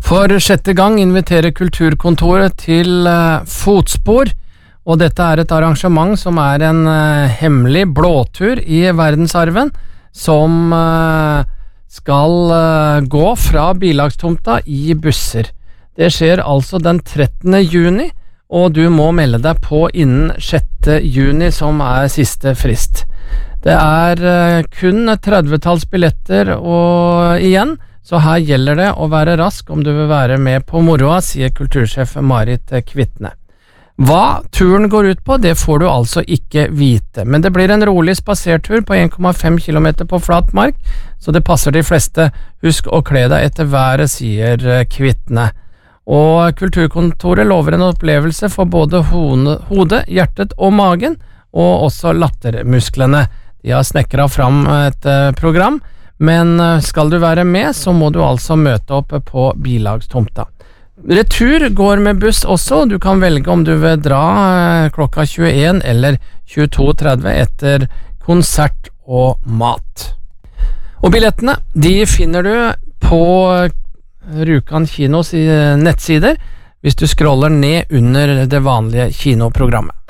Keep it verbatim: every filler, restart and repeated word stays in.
For sjette gang inviterer Kulturkontoret til uh, Fotspor, og dette er et arrangement som er en uh, hemmelig blåtur i verdensarven, som uh, skal uh, gå fra bilagstomta i busser. Det skjer altså den trettende juni, og du må melde deg på innen sjette juni, som er siste frist. Det er uh, kun trettitalls billetter og igjen, så her gjelder det å være rask om du vil være med på moroa, sier kultursjef Marit Kvitne. Hva turen går ut på, det får du altså ikke vite, men det blir en rolig spasertur på en komma fem kilometer på flat mark, så det passer de fleste. Husk å kle deg etter været, sier Kvitne. Og Kulturkontoret lover en opplevelse for både hodet, hjertet og magen, og også lattermusklene. De har snekret fram et program, men skal du være med, så må du altså møte opp på bilagstomta. Retur går med buss også. Du kan velge om du vil dra klokka tjueen eller tjueto tretti etter konsert og mat. Og billettene, de finner du på Rjukan kinos nettsider hvis du scroller ned under det vanlige kinoprogrammet.